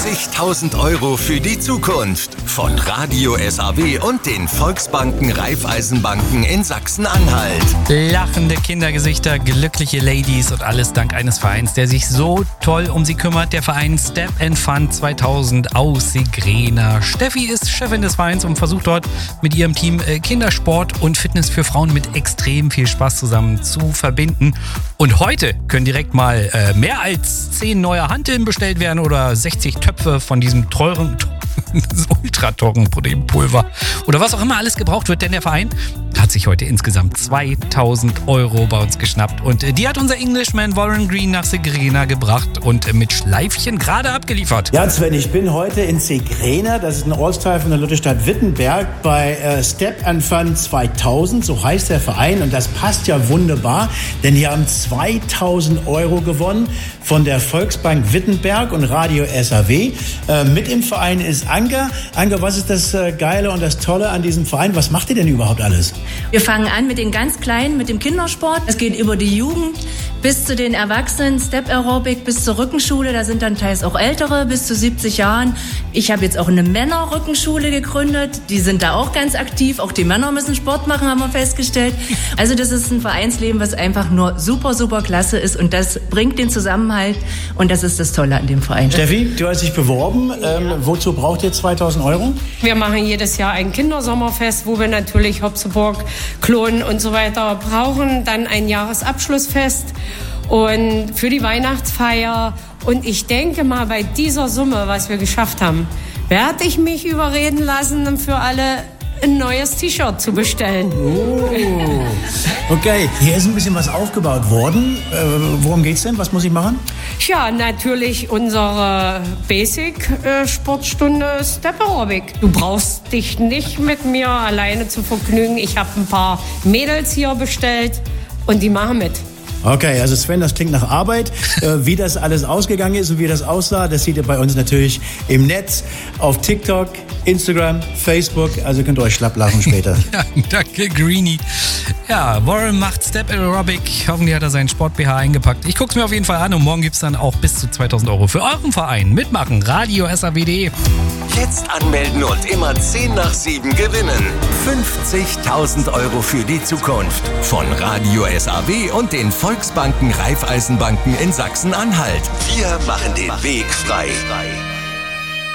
50.000 Euro für die Zukunft von Radio SAW und den Volksbanken Raiffeisenbanken in Sachsen-Anhalt. Lachende Kindergesichter, glückliche Ladies und alles dank eines Vereins, der sich so toll um sie kümmert. Der Verein Step & Fun 2000 aus Sigrena. Steffi ist Chefin des Vereins und versucht dort mit ihrem Team Kindersport und Fitness für Frauen mit extrem viel Spaß zusammen zu verbinden. Und heute können direkt mal mehr als 10 neue Hanteln bestellt werden oder 60 Töpfe von diesem teuren ultrateuren Proteinpulver oder was auch immer alles gebraucht wird, denn der Verein hat sich heute insgesamt 2.000 Euro bei uns geschnappt und die hat unser Englishman Warren Green nach Sigrena gebracht und mit Schleifchen gerade abgeliefert. Ja, Sven, ich bin heute in Sigrena, das ist ein Ortsteil von der Lutherstadt Wittenberg, bei Step & Fun 2000, so heißt der Verein, und das passt ja wunderbar, denn die haben 2.000 Euro gewonnen von der Volksbank Wittenberg und Radio SAW. Mit im Verein ist Anke. Anke, was ist das Geile und das Tolle an diesem Verein? Was macht ihr denn überhaupt alles? Wir fangen an mit den ganz Kleinen, mit dem Kindersport. Es geht über die Jugend bis zu den Erwachsenen, Step Aerobic bis zur Rückenschule. Da sind dann teils auch Ältere bis zu 70 Jahren. Ich habe jetzt auch eine Männerrückenschule gegründet. Die sind da auch ganz aktiv. Auch die Männer müssen Sport machen, haben wir festgestellt. Also das ist ein Vereinsleben, was einfach nur super, super klasse ist. Und das bringt den Zusammenhalt. Und das ist das Tolle an dem Verein. Steffi, du hast dich beworben. Wozu braucht ihr 2.000 Euro? Wir machen jedes Jahr ein Kindersommerfest, wo wir natürlich Hopseburg, Klonen und so weiter brauchen. Dann ein Jahresabschlussfest und für die Weihnachtsfeier. Und ich denke mal, bei dieser Summe, was wir geschafft haben, werde ich mich überreden lassen, für alle ein neues T-Shirt zu bestellen. Oh. Okay, hier ist ein bisschen was aufgebaut worden. Worum geht's denn? Was muss ich machen? Ja, natürlich unsere Basic-Sportstunde Step Aerobic. Du brauchst dich nicht mit mir alleine zu vergnügen. Ich habe ein paar Mädels hier bestellt und die machen mit. Okay, also Sven, das klingt nach Arbeit. Wie das alles ausgegangen ist und wie das aussah, das seht ihr bei uns natürlich im Netz, auf TikTok, Instagram, Facebook. Also könnt ihr euch schlapp lachen später. Ja, danke, Greenie. Ja, Warren macht Step Aerobic. Hoffentlich hat er seinen Sport-BH eingepackt. Ich guck's mir auf jeden Fall an und morgen gibt's dann auch bis zu 2.000 Euro für euren Verein. Mitmachen, Radio SAW.de. Jetzt anmelden und immer 10 nach 7 gewinnen. 50.000 Euro für die Zukunft von Radio SAW und den Volksbanken Raiffeisenbanken in Sachsen-Anhalt. Wir machen den Weg frei.